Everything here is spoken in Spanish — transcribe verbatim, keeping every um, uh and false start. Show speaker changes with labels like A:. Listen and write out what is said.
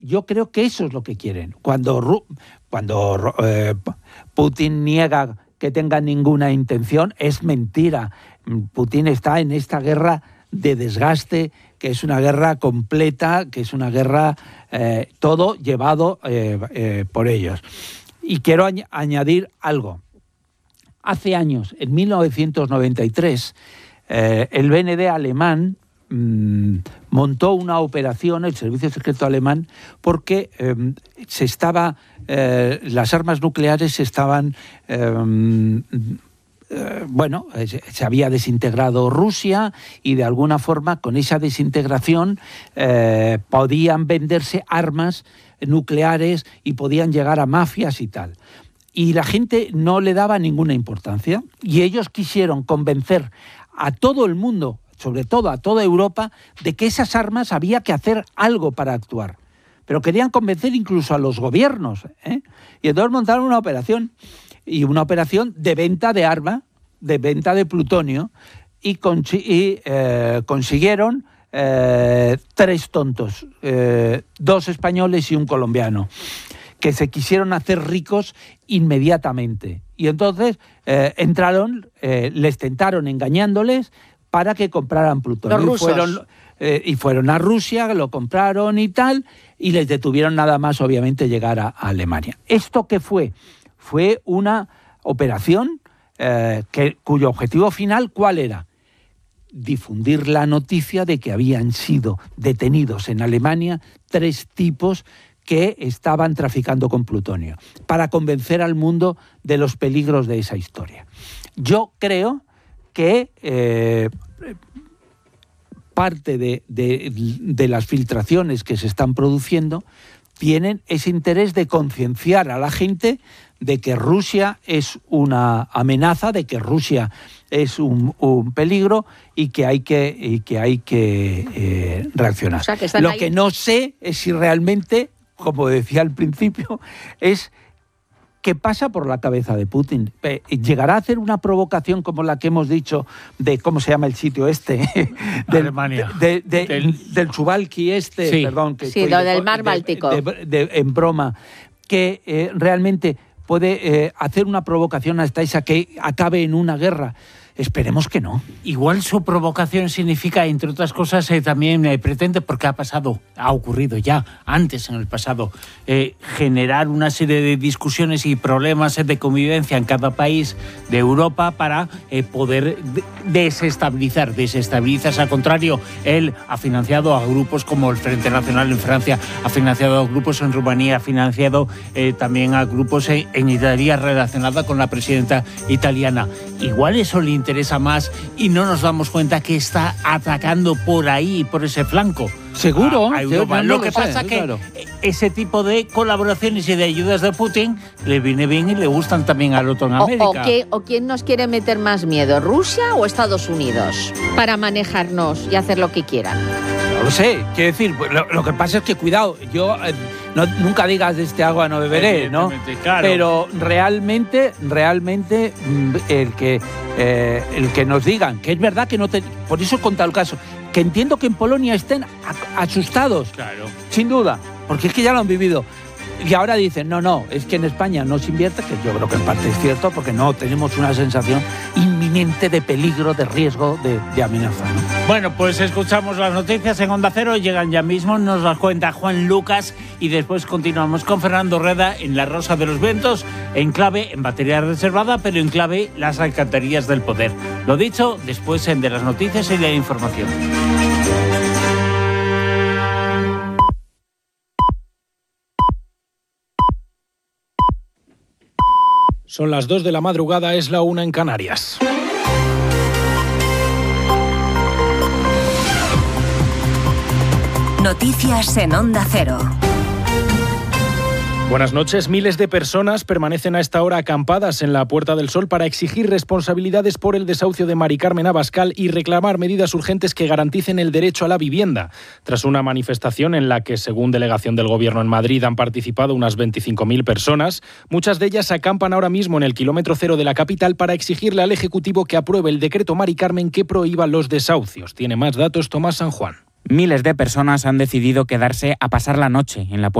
A: yo creo que eso es lo que quieren. Cuando, cuando eh, Putin niega que tenga ninguna intención, es mentira. Putin está en esta guerra de desgaste, que es una guerra completa, que es una guerra, eh, todo llevado eh, eh, por ellos. Y quiero añ- añadir algo. Hace años, en mil novecientos noventa y tres, eh, el B N D alemán mmm, montó una operación, el Servicio Secreto Alemán, porque eh, se estaba, eh, las armas nucleares se estaban... Eh, Eh, bueno, se había desintegrado Rusia y de alguna forma con esa desintegración eh, podían venderse armas nucleares y podían llegar a mafias y tal. Y la gente no le daba ninguna importancia y ellos quisieron convencer a todo el mundo, sobre todo a toda Europa, de que esas armas había que hacer algo para actuar. Pero querían convencer incluso a los gobiernos, ¿eh? Y entonces montaron una operación. Y una operación de venta de arma, de venta de plutonio, y, con, y eh, consiguieron eh, tres tontos, eh, dos españoles y un colombiano, que se quisieron hacer ricos inmediatamente. Y entonces eh, entraron, eh, les tentaron engañándoles para que compraran plutonio.
B: Los rusos.
A: Y fueron, eh, y fueron a Rusia, lo compraron y tal, y les detuvieron nada más, obviamente, llegar a, a Alemania. ¿Esto qué fue? Fue una operación eh, que, cuyo objetivo final, ¿cuál era? Difundir la noticia de que habían sido detenidos en Alemania tres tipos que estaban traficando con plutonio, para convencer al mundo de los peligros de esa historia. Yo creo que eh, parte de, de, de las filtraciones que se están produciendo tienen ese interés de concienciar a la gente de que Rusia es una amenaza, de que Rusia es un, un peligro y que hay que, y que, hay que eh, reaccionar.
B: O sea, que están
A: Lo
B: ahí.
A: que no sé es si realmente, como decía al principio, es qué pasa por la cabeza de Putin. Eh, ¿Llegará a hacer una provocación como la que hemos dicho de, ¿cómo se llama el sitio este? del,
C: Alemania.
A: De, de, de,
C: del
A: del Suwałki este,
C: sí.
A: perdón. Que
B: Sí,
A: estoy
B: lo
A: de,
B: del mar
A: de,
B: Báltico.
A: De, de, de, en broma, que eh, realmente puede eh, hacer una provocación hasta esa que acabe en una guerra. Esperemos que no.
C: Igual su provocación significa, entre otras cosas, eh, también eh, pretende, porque ha pasado, ha ocurrido ya antes en el pasado, eh, generar una serie de discusiones y problemas eh, de convivencia en cada país de Europa para eh, poder de- desestabilizar, desestabilizar. Al contrario, él ha financiado a grupos como el Frente Nacional en Francia, ha financiado a grupos en Rumanía, ha financiado eh, también a grupos en, en Italia relacionada con la presidenta italiana. Igual eso le interesa más y no nos damos cuenta que está atacando por ahí, por ese flanco.
A: Seguro.
C: A, a Europa.
A: Yo no
C: Lo
A: lo
C: que
A: sé,
C: pasa que
A: claro.
C: ese tipo de colaboraciones y de ayudas de Putin le viene bien y le gustan también al otro en
B: O,
C: América.
B: o, qué- ¿O quién nos quiere meter más miedo, Rusia o Estados Unidos? Para manejarnos y hacer lo que quieran.
A: No lo sé, quiero decir, lo, lo que pasa es que, cuidado, yo eh, no, nunca digas de este agua no beberé, ¿no?
C: Evidentemente, claro.
A: Pero realmente, realmente, mm, el que, eh, el que nos digan, que es verdad que no te... Por eso he contado el caso, que entiendo que en Polonia estén a- asustados,
C: Claro.
A: sin duda, porque es que ya lo han vivido. Y ahora dicen, no, no, es que en España no se invierte, que yo creo que en parte es cierto, porque no tenemos una sensación inminente de peligro, de riesgo, de, de amenaza, ¿no?
C: Bueno, pues escuchamos las noticias en Onda Cero, llegan ya mismo, nos las cuenta Juan Lucas y después continuamos con Fernando Reda en La Rosa de los Vientos, en clave, en batería reservada, pero en clave las alcantarillas del poder. Lo dicho, después en de las noticias y de la información.
D: Son las dos de la madrugada, es la una en Canarias.
E: Noticias en Onda Cero.
D: Buenas noches. Miles de personas permanecen a esta hora acampadas en la Puerta del Sol para exigir responsabilidades por el desahucio de Mari Carmen Abascal y reclamar medidas urgentes que garanticen el derecho a la vivienda. Tras una manifestación en la que, según delegación del Gobierno en Madrid, han participado unas veinticinco mil personas, muchas de ellas acampan ahora mismo en el kilómetro cero de la capital para exigirle al Ejecutivo que apruebe el decreto Mari Carmen que prohíba los desahucios. Tiene más datos Tomás San Juan.
F: Miles de personas han decidido quedarse a pasar la noche en la puerta